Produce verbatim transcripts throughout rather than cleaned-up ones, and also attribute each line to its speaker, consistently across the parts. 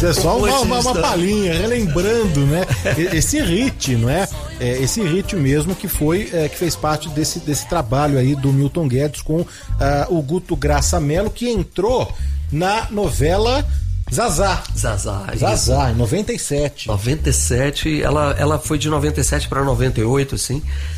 Speaker 1: Isso é só uma, uma, uma palhinha, relembrando, né? Esse hit, não é? é esse hit mesmo que foi, é, que fez parte desse, desse trabalho aí do Milton Guedes com uh, o Guto Graça Mello, que entrou na novela Zazá.
Speaker 2: Zazá.
Speaker 1: Zazá, em noventa e sete.
Speaker 2: noventa e sete, ela, ela foi de noventa e sete para noventa e oito, assim.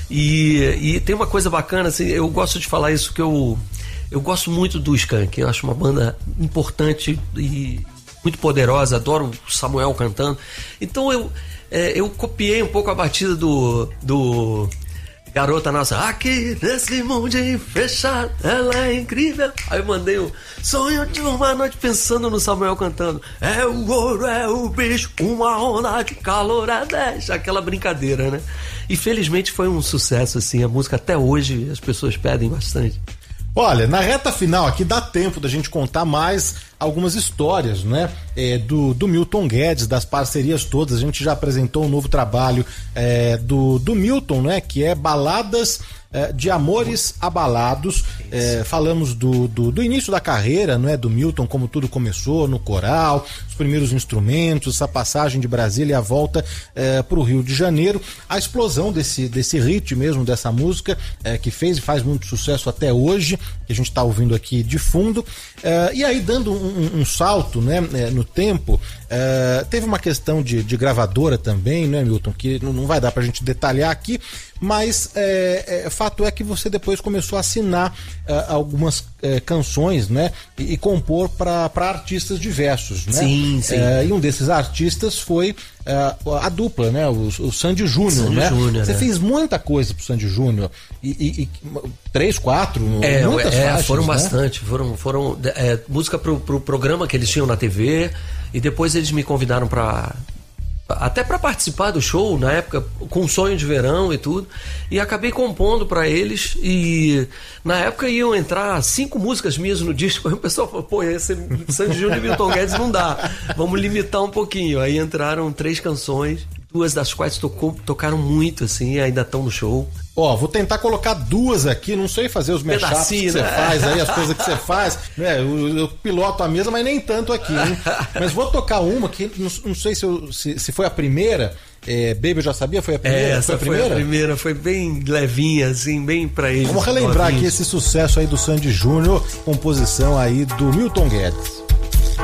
Speaker 2: E, e tem uma coisa bacana, assim, eu gosto de falar isso, que eu, eu gosto muito do Skank. Eu acho uma banda importante e muito poderosa, adoro o Samuel cantando. Então eu, é, eu copiei um pouco a batida do... do Garota Nossa, aqui nesse mundo fechado, ela é incrível. Aí eu mandei o sonho de uma noite pensando no Samuel cantando. É o ouro, é o bicho, uma onda de calor a dez. Aquela brincadeira, né? E felizmente foi um sucesso, assim. A música até hoje as pessoas pedem bastante.
Speaker 1: Olha, na reta final aqui dá tempo da gente contar mais algumas histórias, né? É, do, do Milton Guedes, das parcerias todas. A gente já apresentou um novo trabalho é, do, do Milton, né? Que é Baladas é, de Amores Abalados. É, falamos do, do, do início da carreira, não é? Do Milton, como tudo começou, no coral, os primeiros instrumentos, essa passagem de Brasília e a volta é, para o Rio de Janeiro, a explosão desse, desse hit mesmo, dessa música, é, que fez e faz muito sucesso até hoje, que a gente está ouvindo aqui de fundo. É, e aí, dando um, um, um salto, né, no tempo, é, teve uma questão de, de gravadora também, né, Milton, que não, não vai dar pra gente detalhar aqui, mas é, é, fato é que você depois começou a assinar é, algumas é, canções, né, e, e compor para artistas diversos, né?
Speaker 2: Sim, sim.
Speaker 1: É, e um desses artistas foi é, a dupla, né, o, o Sandy Júnior, né?
Speaker 2: Júnior,
Speaker 1: você
Speaker 2: né?
Speaker 1: fez muita coisa pro Sandy Júnior, e, e, e três, quatro,
Speaker 2: é,
Speaker 1: muitas
Speaker 2: é,
Speaker 1: faixas,
Speaker 2: foram
Speaker 1: né?
Speaker 2: bastante, foram, foram é, música pro, pro programa que eles tinham na T V, e depois eles me convidaram para até para participar do show na época, com Sonho de Verão e tudo, e acabei compondo para eles, e na época iam entrar cinco músicas minhas no disco. Aí o pessoal falou, pô, esse Sandy Júnior e Milton Guedes não dá, vamos limitar um pouquinho. Aí entraram três canções, duas das quais tocou, tocaram muito, assim, ainda estão no show.
Speaker 1: Ó, vou tentar colocar duas aqui, não sei fazer os mashups que você
Speaker 2: né?
Speaker 1: faz aí, as coisas que você faz, né? Eu, eu piloto a mesa, mas nem tanto aqui, hein? Mas vou tocar uma que não, não sei se, eu, se, se foi a primeira, é, Baby Eu Já Sabia, foi a primeira?
Speaker 2: É, essa
Speaker 1: foi a primeira?
Speaker 2: Foi a primeira, foi bem levinha, assim, bem pra eles.
Speaker 1: Vamos relembrar
Speaker 2: novinhos.
Speaker 1: aqui esse sucesso aí do Sandy Júnior, composição aí do Milton Guedes.